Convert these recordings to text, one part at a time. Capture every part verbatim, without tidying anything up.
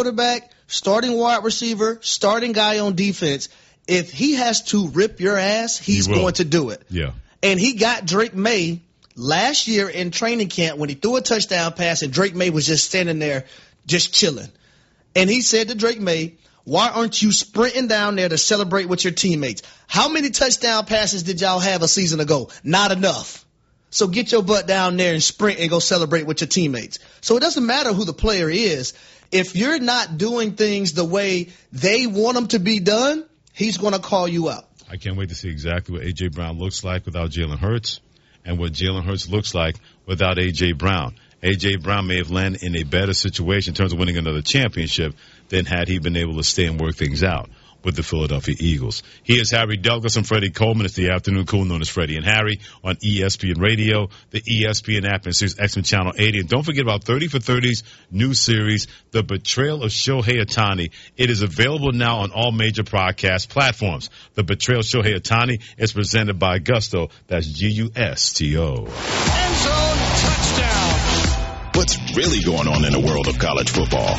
quarterback, starting wide receiver, starting guy on defense, if he has to rip your ass, he's He will. going to do it. Yeah. And he got Drake May last year in training camp when he threw a touchdown pass and Drake May was just standing there just chilling. And he said to Drake May, why aren't you sprinting down there to celebrate with your teammates? How many touchdown passes did y'all have a season ago? Not enough. So get your butt down there and sprint and go celebrate with your teammates. So it doesn't matter who the player is. If you're not doing things the way they want them to be done, he's going to call you out. I can't wait to see exactly what A J. Brown looks like without Jalen Hurts and what Jalen Hurts looks like without A J. Brown. A J. Brown may have landed in a better situation in terms of winning another championship than had he been able to stay and work things out with the Philadelphia Eagles. He is Harry Douglas and Freddie Coleman. It's the afternoon cool known as Freddie and Harry on E S P N Radio, the E S P N app, and Sirius X M Channel eighty. And don't forget about thirty for thirty's new series, The Betrayal of Shohei Ohtani. It is available now on all major broadcast platforms. The Betrayal of Shohei Ohtani is presented by Gusto. That's G U S T O. End zone touchdown. What's really going on in the world of college football?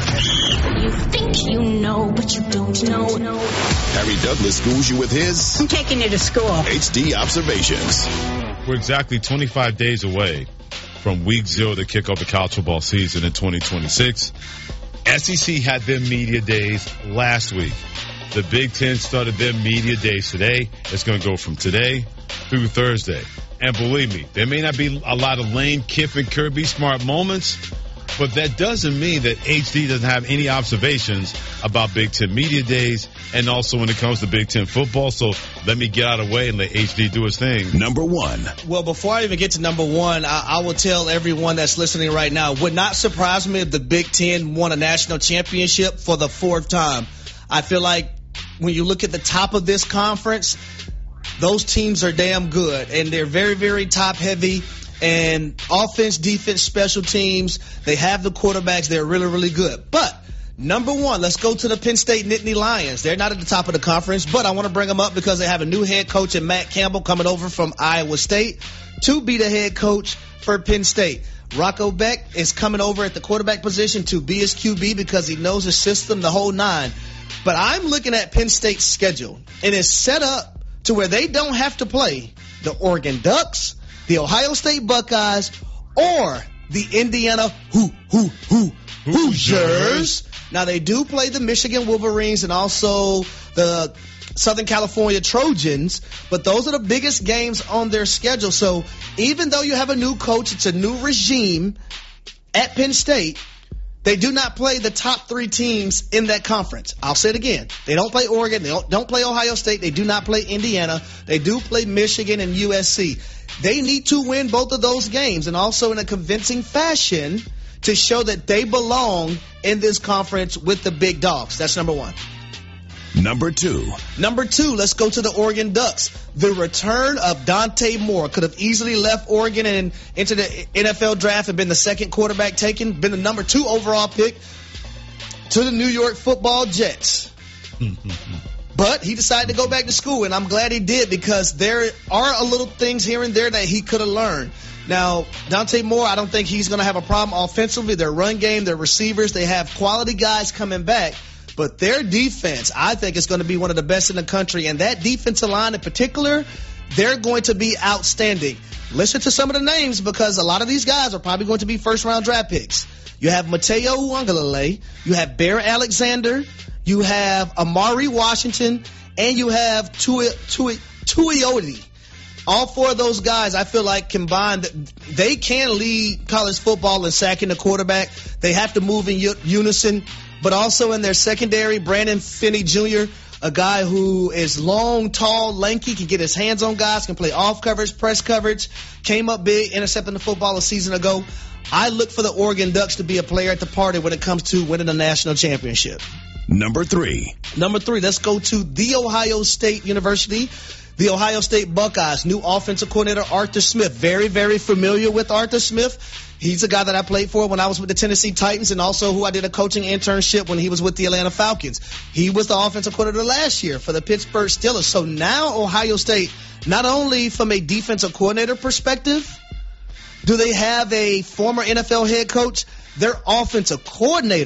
You think you know, but you don't know. Harry Douglas schools you with his I'm taking you to school. H D observations. We're exactly twenty-five days away from week zero to kick off the college football season in twenty twenty-six. S E C had their media days last week. The Big Ten started their media days today. It's going to go from today through Thursday. And believe me, there may not be a lot of Lane Kiffin, Kirby Smart moments, but that doesn't mean that H D doesn't have any observations about Big Ten media days and also when it comes to Big Ten football. So let me get out of the way and let H D do his thing. Number one. Well, before I even get to number one, I, I will tell everyone that's listening right now, it would not surprise me if the Big Ten won a national championship for the fourth time. I feel like when you look at the top of this conference, those teams are damn good, and they're very, very top-heavy, and offense, defense, special teams, they have the quarterbacks. They're really, really good. But number one, let's go to the Penn State Nittany Lions. They're not at the top of the conference, but I want to bring them up because they have a new head coach in Matt Campbell coming over from Iowa State to be the head coach for Penn State. Rocco Beck is coming over at the quarterback position to be his Q B because he knows the system, the whole nine. But I'm looking at Penn State's schedule, and it's set up to where they don't have to play the Oregon Ducks, the Ohio State Buckeyes, or the Indiana Hoo Hoo Hoo Hoosiers. Now, they do play the Michigan Wolverines and also the Southern California Trojans, but those are the biggest games on their schedule. So even though you have a new coach, it's a new regime at Penn State, they do not play the top three teams in that conference. I'll say it again. They don't play Oregon. They don't, don't play Ohio State. They do not play Indiana. They do play Michigan and U S C. They need to win both of those games and also in a convincing fashion to show that they belong in this conference with the big dogs. That's number one. Number two. Number two, let's go to the Oregon Ducks. The return of Dante Moore could have easily left Oregon and into the N F L draft and been the second quarterback taken, been the number two overall pick to the New York Football Jets. But he decided to go back to school, and I'm glad he did because there are a little things here and there that he could have learned. Now, Dante Moore, I don't think he's going to have a problem offensively. Their run game, their receivers, they have quality guys coming back. But their defense, I think, is going to be one of the best in the country. And that defensive line in particular, they're going to be outstanding. Listen to some of the names because a lot of these guys are probably going to be first-round draft picks. You have Mateo Uiagalelei. You have Bear Alexander. You have Amari Washington. And you have Tui, Tui, Tuioti. All four of those guys, I feel like, combined, they can lead college football in sacking the quarterback. They have to move in unison. But also in their secondary, Brandon Finney Junior, a guy who is long, tall, lanky, can get his hands on guys, can play off coverage, press coverage, came up big, intercepting the football a season ago. I look for the Oregon Ducks to be a player at the party when it comes to winning a national championship. Number three. Number three, let's go to The Ohio State University. The Ohio State Buckeyes, new offensive coordinator Arthur Smith. Very, very familiar with Arthur Smith. He's a guy that I played for when I was with the Tennessee Titans and also who I did a coaching internship when he was with the Atlanta Falcons. He was the offensive coordinator last year for the Pittsburgh Steelers. So now Ohio State, not only from a defensive coordinator perspective, do they have a former N F L head coach, their offensive coordinator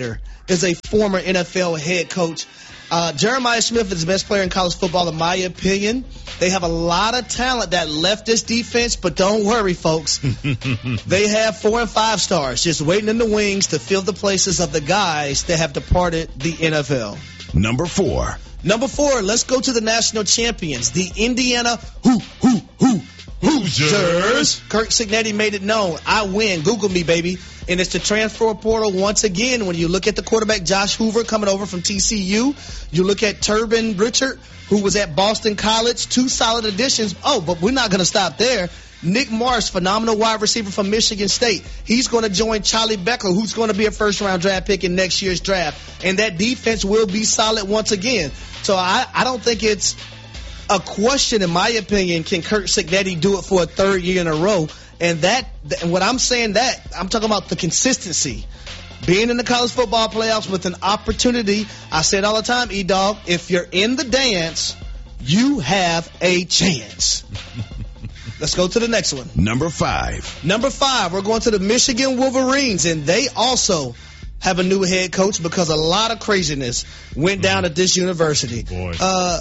is a former N F L head coach. Uh, Jeremiah Smith is the best player in college football, in my opinion. They have a lot of talent that left this defense, but don't worry, folks. They have four and five stars just waiting in the wings to fill the places of the guys that have departed the N F L. Number four. Number four, let's go to the national champions, the Indiana Who, Who, Who, Hoosiers. Kirk Cignetti made it known. I win. Google me, baby. And it's the transfer portal once again. When you look at the quarterback, Josh Hoover, coming over from T C U. You look at Turbin Richard, who was at Boston College. Two solid additions. Oh, but we're not going to stop there. Nick Marsh, phenomenal wide receiver from Michigan State. He's going to join Charlie Beckler, who's going to be a first-round draft pick in next year's draft. And that defense will be solid once again. So I, I don't think it's a question, in my opinion, can Kirk Cignetti do it for a third year in a row? And that, and when I'm saying that, I'm talking about the consistency. Being in the college football playoffs with an opportunity, I say it all the time, E-Dog, if you're in the dance, you have a chance. Let's go to the next one. Number five. Number five, we're going to the Michigan Wolverines, and they also have a new head coach because a lot of craziness went down at this university. Boy. Uh,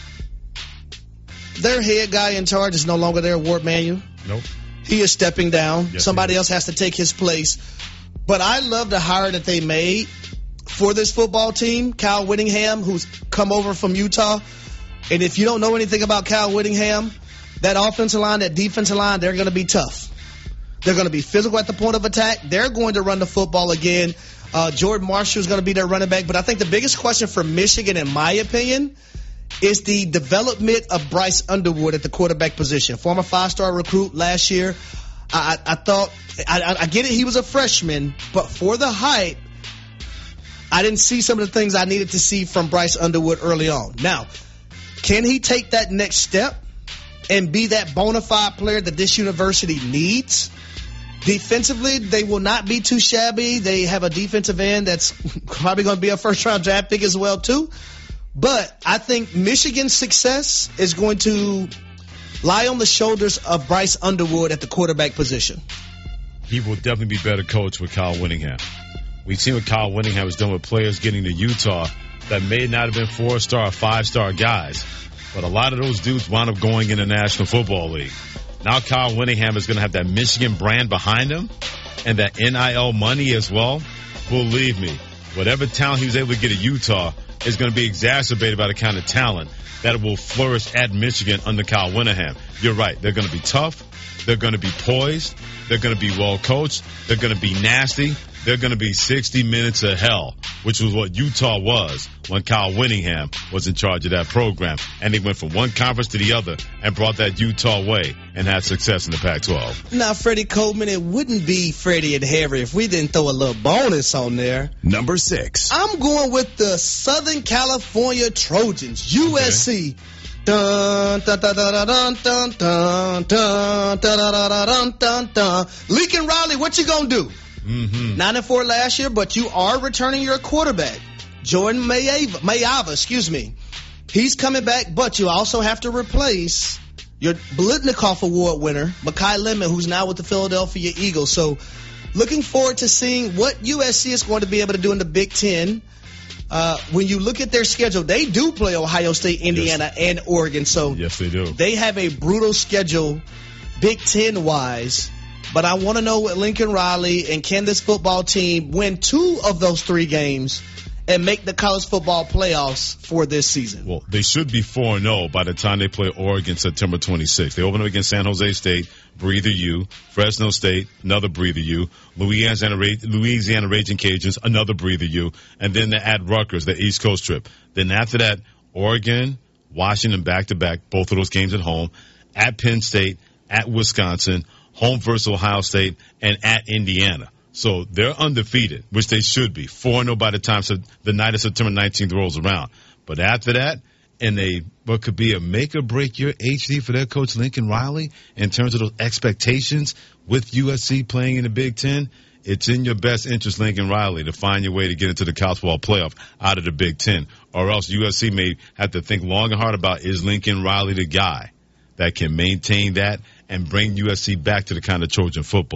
their head guy in charge is no longer there, Ward Manuel. Nope. He is stepping down. Yes, Somebody else has to take his place. But I love the hire that they made for this football team. Kyle Whittingham, who's come over from Utah. And if you don't know anything about Kyle Whittingham, that offensive line, that defensive line, they're going to be tough. They're going to be physical at the point of attack. They're going to run the football again. Uh, Jordan Marshall is going to be their running back. But I think the biggest question for Michigan, in my opinion, is the development of Bryce Underwood at the quarterback position. Former five-star recruit last year. I, I, I thought, I, I get it, he was a freshman, but for the hype, I didn't see some of the things I needed to see from Bryce Underwood early on. Now, can he take that next step and be that bona fide player that this university needs? Defensively, they will not be too shabby. They have a defensive end that's probably going to be a first-round draft pick as well, too. But I think Michigan's success is going to lie on the shoulders of Bryce Underwood at the quarterback position. He will definitely be better coach with Kyle Whittingham. We've seen what Kyle Whittingham has done with players getting to Utah that may not have been four-star or five-star guys. But a lot of those dudes wound up going in the National Football League. Now Kyle Whittingham is going to have that Michigan brand behind him and that N I L money as well. Believe me, whatever talent he was able to get at Utah is going to be exacerbated by the kind of talent that will flourish at Michigan under Kyle Whittingham. You're right. They're going to be tough. They're going to be poised. They're going to be well coached. They're going to be nasty. They're going to be sixty minutes of hell, which was what Utah was when Kyle Whittingham was in charge of that program. And they went from one conference to the other and brought that Utah way and had success in the Pac twelve. Now, Freddie Coleman, it wouldn't be Freddie and Harry if we didn't throw a little bonus on there. Number six. I'm going with the Southern California Trojans, U S C. Okay. Dun, dun, dun, dun, dun, dun, dun, dun, dun, dun, dun, dun, dun. Lincoln Riley, what you gonna do? Mm-hmm. Nine and four last year, but you are returning your quarterback, Jordan Mayava, Mayava, excuse me. He's coming back, but you also have to replace your Blitnikoff Award winner, Mekhi Lemon, who's now with the Philadelphia Eagles. So looking forward to seeing what U S C is going to be able to do in the Big Ten. Uh, when you look at their schedule, they do play Ohio State, Indiana, yes. and Oregon. So yes, they do. They have a brutal schedule, Big Ten-wise. But I want to know what Lincoln Riley and can this football team win two of those three games and make the college football playoffs for this season? Well, they should be four and oh by the time they play Oregon September twenty-sixth. They open up against San Jose State, breather U, Fresno State, another breather U, Louisiana, Louisiana Raging Cajuns, another breather U, and then they're at Rutgers, the East Coast trip. Then after that, Oregon, Washington back-to-back, both of those games at home, at Penn State, at Wisconsin, home versus Ohio State, and at Indiana. So they're undefeated, which they should be. four and oh by the time the night of September nineteenth rolls around. But after that, in a what could be a make-or-break-year H D for their coach Lincoln Riley in terms of those expectations with U S C playing in the Big Ten, it's in your best interest, Lincoln Riley, to find your way to get into the college football playoff out of the Big Ten. Or else U S C may have to think long and hard about, is Lincoln Riley the guy that can maintain that and bring U S C back to the kind of Trojan football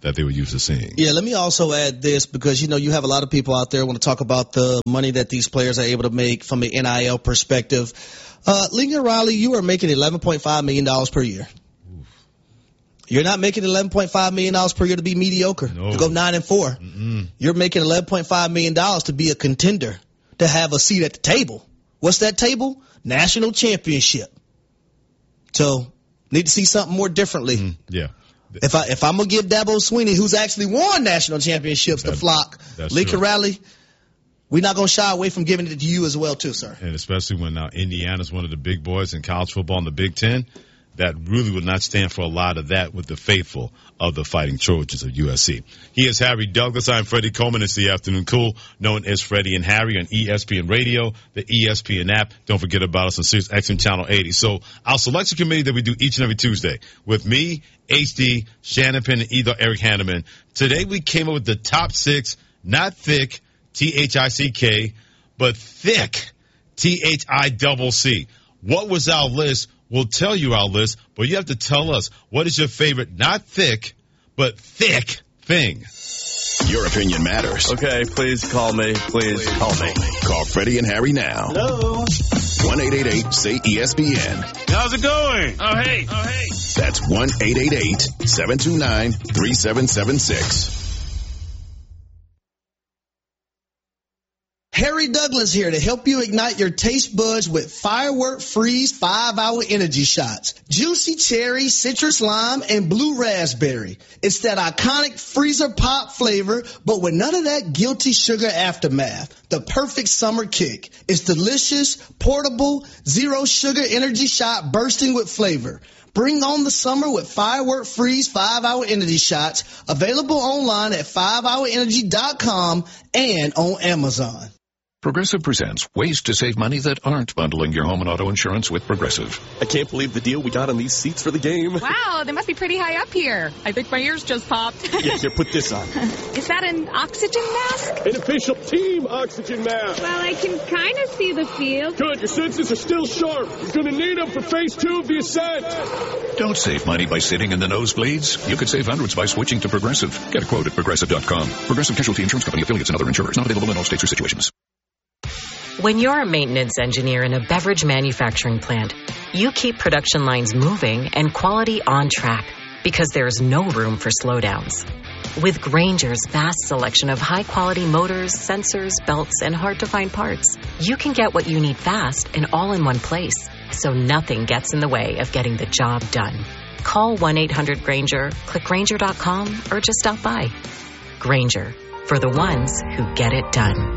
that they were used to seeing. Yeah, let me also add this because, you know, you have a lot of people out there want to talk about the money that these players are able to make from an N I L perspective. Uh, Lincoln Riley, you are making eleven point five million dollars per year. Oof. You're not making eleven point five million dollars per year to be mediocre, no. to go nine and four. Mm-mm. You're making eleven point five million dollars to be a contender, to have a seat at the table. What's that table? National championship. So, need to see something more differently. Mm, yeah. If I if I'm gonna give Dabo Swinney, who's actually won national championships, the flock, Lincoln Riley, we're not gonna shy away from giving it to you as well, too, sir. And especially when now Indiana's one of the big boys in college football in the Big Ten, that really would not stand for a lot of that with the faithful of the Fighting Trojans of U S C. He is Harry Douglas. I'm Freddie Coleman. It's the Afternoon Cool, known as Freddie and Harry on E S P N Radio, the E S P N app. Don't forget about us on Sirius X M Channel eighty. So our selection committee that we do each and every Tuesday with me, H D, Shannon Penn, and either Eric Hanneman. Today we came up with the top six, not thick, T H I C K, but thick, T H I double C. What was our list? We'll tell you our list, but you have to tell us what is your favorite, not thick, but thick thing. Your opinion matters. Okay, please call me. Please, please call me. Call Freddie and Harry now. Hello. one eight eight eight say E S P N. How's it going? Oh, hey. Oh, hey. That's one eight eight eight seven two nine three seven seven six. Harry Douglas here to help you ignite your taste buds with Firework Freeze five hour Energy Shots. Juicy cherry, citrus lime, and blue raspberry. It's that iconic freezer pop flavor, but with none of that guilty sugar aftermath. The perfect summer kick. It's delicious, portable, zero sugar energy shot bursting with flavor. Bring on the summer with Firework Freeze five hour Energy Shots. Available online at five hour energy dot com and on Amazon. Progressive presents ways to save money that aren't bundling your home and auto insurance with Progressive. I can't believe the deal we got on these seats for the game. Wow, they must be pretty high up here. I think my ears just popped. Yeah, here, put this on. Is that an oxygen mask? An official team oxygen mask. Well, I can kind of see the field. Good, your senses are still sharp. You're going to need them for phase two of the ascent. Don't save money by sitting in the nosebleeds. You could save hundreds by switching to Progressive. Get a quote at Progressive dot com. Progressive Casualty Insurance Company, affiliates, and other insurers. Not available in all states or situations. When you're a maintenance engineer in a beverage manufacturing plant, you keep production lines moving and quality on track because there's no room for slowdowns. With Grainger's vast selection of high-quality motors, sensors, belts, and hard-to-find parts, you can get what you need fast and all in one place, so nothing gets in the way of getting the job done. Call one eight hundred Grainger, click Grainger dot com, or just stop by. Grainger, for the ones who get it done.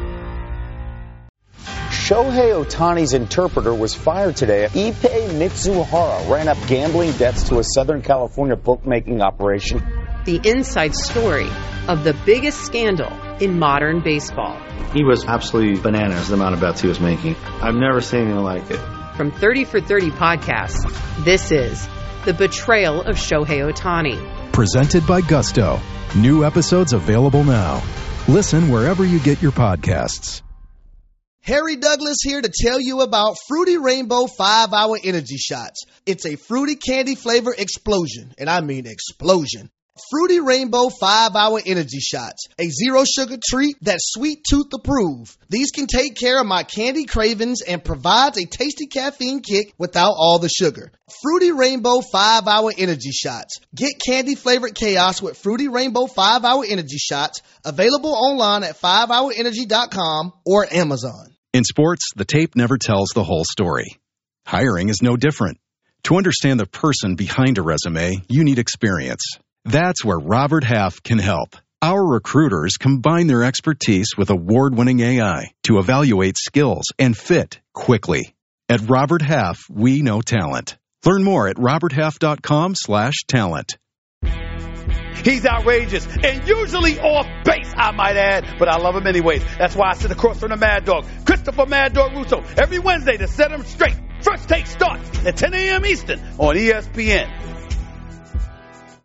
Shohei Ohtani's interpreter was fired today. Ippei Mitsuhara ran up gambling debts to a Southern California bookmaking operation. The inside story of the biggest scandal in modern baseball. He was absolutely bananas, the amount of bets he was making. I've never seen anything like it. From thirty for thirty podcasts, this is The Betrayal of Shohei Ohtani. Presented by Gusto. New episodes available now. Listen wherever you get your podcasts. Harry Douglas here to tell you about Fruity Rainbow five hour Energy Shots. It's a fruity candy flavor explosion, and I mean explosion. Fruity Rainbow five hour Energy Shots, a zero sugar treat that's sweet tooth approved. These can take care of my candy cravings and provides a tasty caffeine kick without all the sugar. Fruity Rainbow five hour Energy Shots. Get candy flavored chaos with Fruity Rainbow five hour Energy Shots, available online at five hour energy dot com or Amazon. In sports, the tape never tells the whole story. Hiring is no different. To understand the person behind a resume, you need experience. That's where Robert Half can help. Our recruiters combine their expertise with award-winning A I to evaluate skills and fit quickly. At Robert Half, we know talent. Learn more at robert half dot com slash talent. He's outrageous and usually off base, I might add, but I love him anyways. That's why I sit across from the Mad Dog, Christopher Mad Dog Russo, every Wednesday to set him straight. First Take starts at ten a.m. Eastern on E S P N.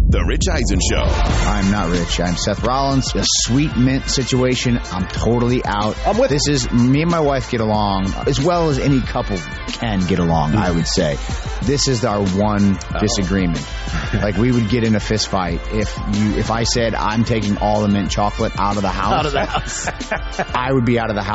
The Rich Eisen Show. I'm not rich. I'm Seth Rollins. A sweet mint situation. I'm totally out. I'm with this is me and my wife get along as well as any couple can get along, mm-hmm. I would say. This is our one oh. disagreement. Like, we would get in a fist fight if you if I said I'm taking all the mint chocolate out of the house. Out of the house. I would be out of the house